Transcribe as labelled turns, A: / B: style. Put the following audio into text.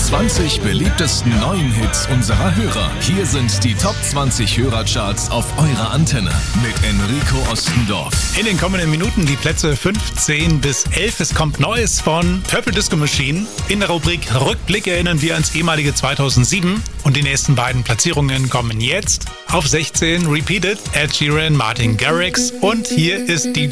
A: 20 beliebtesten neuen Hits unserer Hörer. Hier sind die Top 20 Hörercharts auf eurer Antenne mit Enrico Ostendorf.
B: In den kommenden Minuten die Plätze 15 bis 11. Es kommt Neues von Purple Disco Machine. In der Rubrik Rückblick erinnern wir ans ehemalige 2007. Und die nächsten beiden Platzierungen kommen jetzt. Auf 16 Repeated, Ed Sheeran, Martin Garrix. Und hier ist DJ